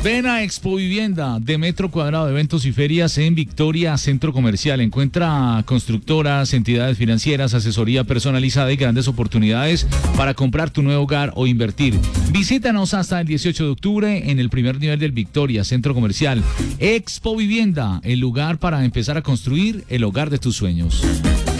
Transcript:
Ven a Expo Vivienda de metro cuadrado de eventos y ferias en Victoria Centro Comercial. Encuentra constructoras, entidades financieras, asesoría personalizada y grandes oportunidades para comprar tu nuevo hogar o invertir. Visítanos hasta el 18 de octubre en el primer nivel del Victoria Centro Comercial. Expo Vivienda, el lugar para empezar a construir el hogar de tus sueños.